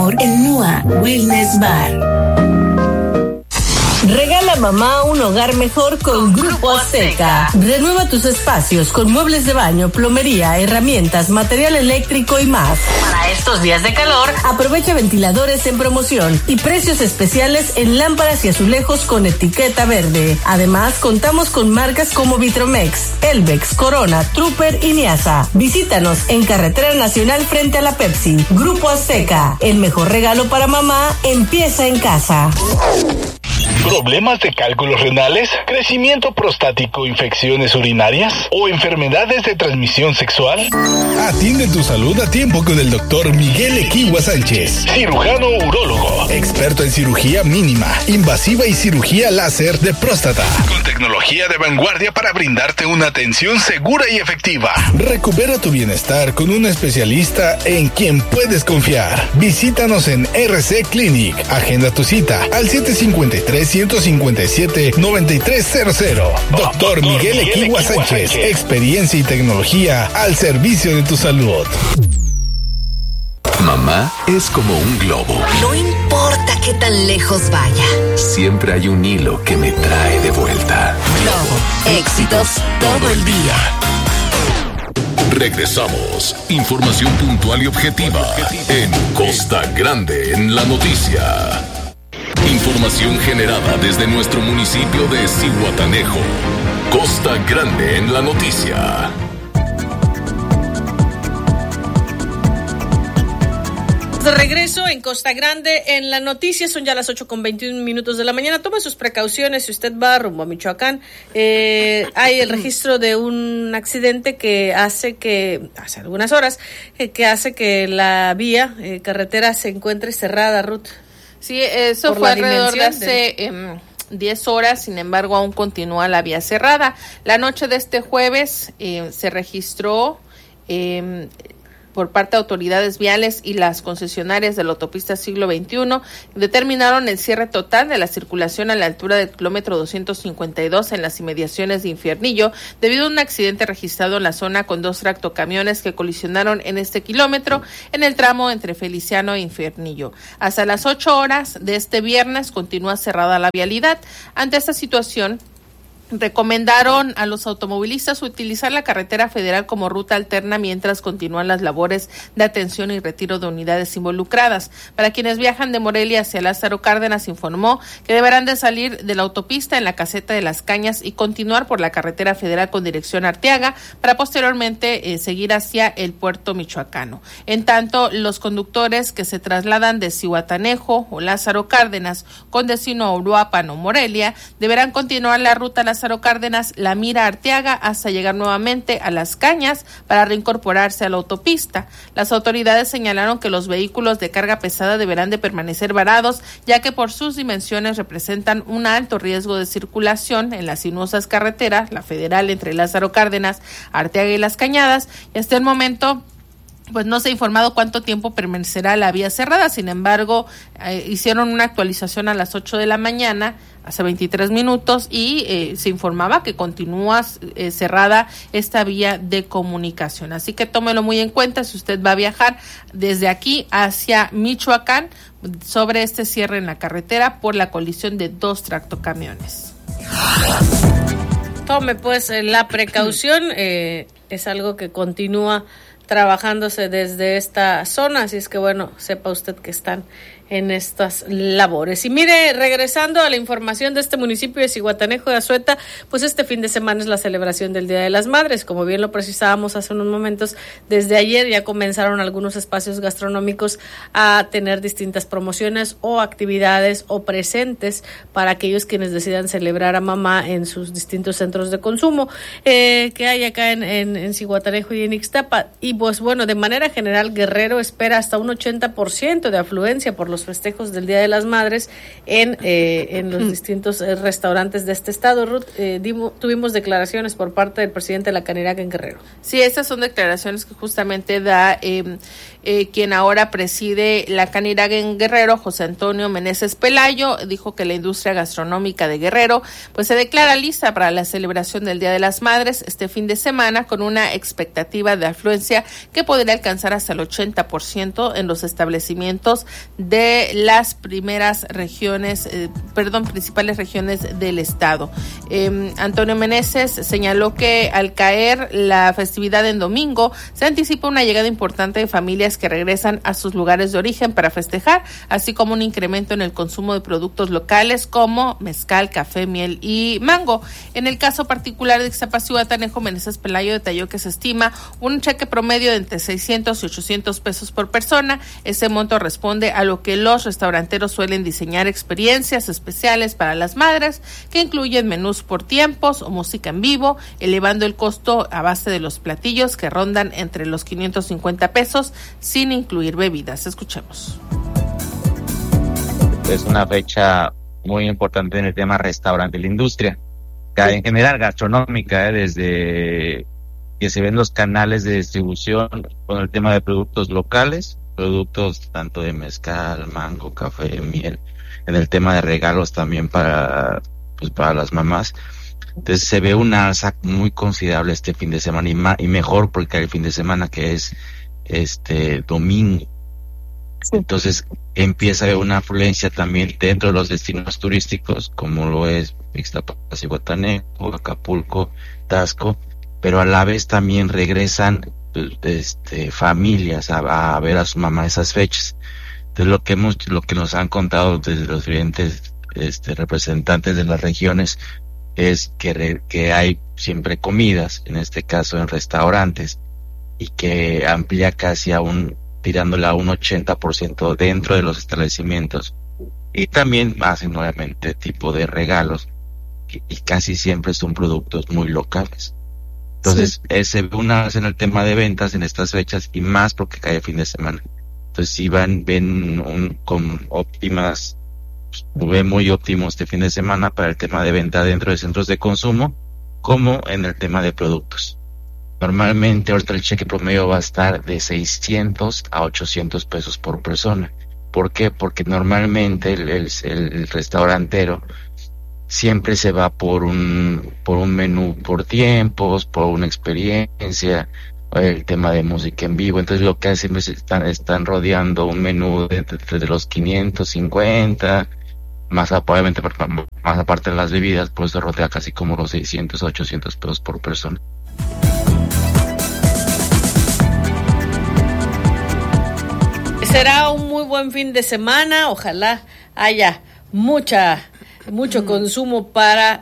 mejor en NUA Wellness Bar. Regala a mamá un hogar mejor con Grupo Azteca. Renueva tus espacios con muebles de baño, plomería, herramientas, material eléctrico y más. Para estos días de calor, aprovecha ventiladores en promoción y precios especiales en lámparas y azulejos con etiqueta verde. Además, contamos con marcas como Vitromex, Elvex, Corona, Trooper y Niasa. Visítanos en Carretera Nacional frente a la Pepsi. Grupo Azteca, el mejor regalo para mamá empieza en casa. ¿Problemas de cálculos renales? ¿Crecimiento prostático, infecciones urinarias? ¿O enfermedades de transmisión sexual? Atiende tu salud a tiempo con el doctor Miguel Equigua Sánchez, cirujano urólogo, experto en cirugía mínima, invasiva y cirugía láser de próstata, con tecnología de vanguardia para brindarte una atención segura y efectiva. Recupera tu bienestar con un especialista en quien puedes confiar. Visítanos en RC Clinic. Agenda tu cita al 753-157-9300. Doctor Miguel Equigua Sánchez. Experiencia y tecnología al servicio de tu salud. Mamá es como un globo. No importa qué tan lejos vaya. Siempre hay un hilo que me trae de vuelta. Globo. Éxitos todo el día. Regresamos. Información puntual y objetiva en Costa Grande en la noticia. Información generada desde nuestro municipio de Zihuatanejo. Costa Grande en la noticia. De regreso en Costa Grande en la noticia, son ya las 8:21 de la mañana. Tome sus precauciones si usted va rumbo a Michoacán. Hay el registro de un accidente que hace algunas horas, que hace que la vía carretera se encuentre cerrada, Ruth. Sí, eso fue alrededor de hace 10 horas, sin embargo aún continúa la vía cerrada. La noche de este jueves se registró por parte de autoridades viales y las concesionarias de la autopista Siglo XXI, determinaron el cierre total de la circulación a la altura del kilómetro 252 en las inmediaciones de Infiernillo, debido a un accidente registrado en la zona con 2 tractocamiones que colisionaron en este kilómetro en el tramo entre Feliciano e Infiernillo. Hasta las 8 horas de este viernes continúa cerrada la vialidad. Ante esta situación, recomendaron a los automovilistas utilizar la carretera federal como ruta alterna mientras continúan las labores de atención y retiro de unidades involucradas. Para quienes viajan de Morelia hacia Lázaro Cárdenas, informó que deberán de salir de la autopista en la caseta de Las Cañas y continuar por la carretera federal con dirección a Arteaga para posteriormente seguir hacia el puerto michoacano. En tanto, los conductores que se trasladan de Zihuatanejo o Lázaro Cárdenas con destino a Uruapan o Morelia deberán continuar la ruta Lázaro Cárdenas, La Mira, Arteaga hasta llegar nuevamente a Las Cañas para reincorporarse a la autopista. Las autoridades señalaron que los vehículos de carga pesada deberán de permanecer varados, ya que por sus dimensiones representan un alto riesgo de circulación en las sinuosas carreteras, la federal entre Lázaro Cárdenas, Arteaga y Las Cañadas, y hasta el momento pues no se ha informado cuánto tiempo permanecerá la vía cerrada. Sin embargo, hicieron una actualización a las 8 de la mañana, hace 23 minutos, y se informaba que continúa cerrada esta vía de comunicación. Así que tómelo muy en cuenta si usted va a viajar desde aquí hacia Michoacán sobre este cierre en la carretera por la colisión de 2 tractocamiones. Tome pues la precaución, es algo que continúa trabajándose desde esta zona, así es que bueno, sepa usted que están en estas labores. Y mire, regresando a la información de este municipio de Zihuatanejo de Azueta, pues este fin de semana es la celebración del Día de las Madres. Como bien lo precisábamos hace unos momentos, desde ayer ya comenzaron algunos espacios gastronómicos a tener distintas promociones o actividades o presentes para aquellos quienes decidan celebrar a mamá en sus distintos centros de consumo que hay acá en Zihuatanejo y en Ixtapa. Y pues bueno, de manera general, Guerrero espera hasta un 80% de afluencia por los festejos del Día de las Madres en los distintos restaurantes de este estado. Ruth, tuvimos declaraciones por parte del presidente de la Canirac en Guerrero. Sí, estas son declaraciones que justamente da quien ahora preside la Caniraga en Guerrero, José Antonio Meneses Pelayo, dijo que la industria gastronómica de Guerrero pues se declara lista para la celebración del Día de las Madres este fin de semana, con una expectativa de afluencia que podría alcanzar hasta el 80% en los establecimientos de las principales regiones del estado. Antonio Meneses señaló que al caer la festividad en domingo, se anticipa una llegada importante de familias que regresan a sus lugares de origen para festejar, así como un incremento en el consumo de productos locales como mezcal, café, miel y mango. En el caso particular de Ixtapas-Zihuatanejo, Meneses Pelayo detalló que se estima un cheque promedio de entre 600 y 800 pesos por persona. Ese monto responde a lo que los restauranteros suelen diseñar experiencias especiales para las madres, que incluyen menús por tiempos o música en vivo, elevando el costo a base de los platillos que rondan entre los 550 pesos sin incluir bebidas. Escuchemos. Es una fecha muy importante en el tema restaurante y la industria, en general gastronómica, desde que se ven los canales de distribución con el tema de productos locales, productos tanto de mezcal, mango, café, miel, en el tema de regalos también para las mamás. Entonces se ve una alza muy considerable este fin de semana y mejor porque el fin de semana que es domingo. Entonces empieza a haber una afluencia también dentro de los destinos turísticos, como lo es Ixtapas-Zihuatanejo, Acapulco, Taxco, pero a la vez también regresan familias a ver a su mamá esas fechas. Entonces lo que nos han contado desde los diferentes representantes de las regiones es que hay siempre comidas, en este caso en restaurantes, y que amplía casi tirándole a un 80% dentro de los establecimientos, y también hacen nuevamente tipo de regalos y casi siempre son productos muy locales. Entonces se ve una vez en el tema de ventas en estas fechas, y más porque cae fin de semana. Entonces si ven con óptimas, ven muy óptimo este fin de semana para el tema de venta dentro de centros de consumo, como en el tema de productos. Normalmente ahorita el cheque promedio va a estar de 600 a 800 pesos por persona. ¿Por qué? Porque normalmente el restaurantero siempre se va por un menú por tiempos, por una experiencia, el tema de música en vivo. Entonces lo que hacen es están rodeando un menú de los 550, obviamente más aparte de las bebidas, pues se rodea casi como los 600 a 800 pesos por persona. Será un muy buen fin de semana, ojalá haya mucho consumo para